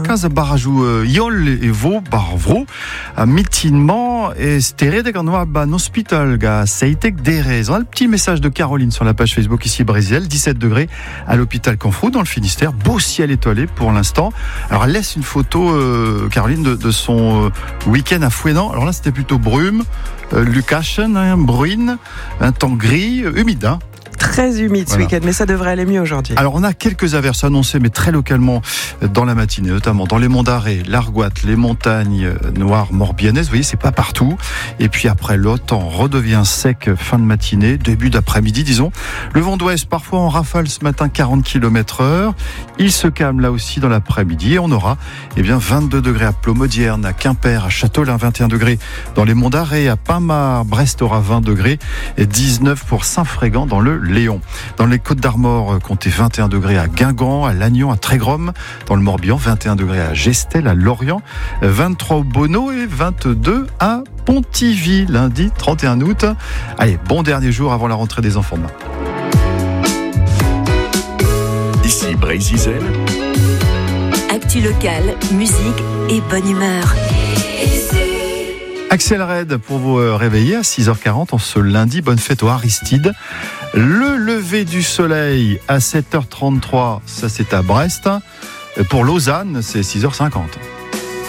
casa barajou Iol et Vaux Barvro à Mitinement et Stéré de Ganoa ban hospital ga Seitek Derez. On a le petit message de Caroline sur la page Facebook ici Brésil, 17 degrés à l'hôpital Canfrou dans le Finistère, beau ciel étoilé pour l'instant. Alors elle laisse une photo Caroline de son week-end à Fouesnant. Alors là c'était plutôt brume, Lucachen, bruine, un temps gris, humide. Très humide ce week-end, mais ça devrait aller mieux aujourd'hui. Alors on a quelques averses annoncées, mais très localement dans la matinée, notamment dans les monts d'Arrée, l'Argoate, les montagnes noires morbihanaises. Vous voyez, c'est pas partout. Et puis après, le temps redevient sec fin de matinée, début d'après-midi, disons. Le vent d'ouest, parfois en rafale ce matin, 40 km/h. Il se calme là aussi dans l'après-midi et on aura 22 degrés à Plomodierne, à Quimper, à Châteaulin, 21 degrés dans les monts d'Arrée, à Pinmar, Brest aura 20 degrés et 19 pour Saint-Frégan dans le Léon. Dans les Côtes d'Armor, comptez 21 degrés à Guingamp, à Lannion, à Trégrom. Dans le Morbihan, 21 degrés à Gestel, à Lorient, 23 au Bonneau et 22 à Pontivy, lundi 31 août. Allez, bon dernier jour avant la rentrée des enfants demain. Ici Brésil. Actu locale, musique et bonne humeur. Axel Red pour vous réveiller à 6h40 en ce lundi. Bonne fête aux Aristides. Le lever du soleil à 7h33, ça c'est à Brest. Pour Lausanne, c'est 6h50.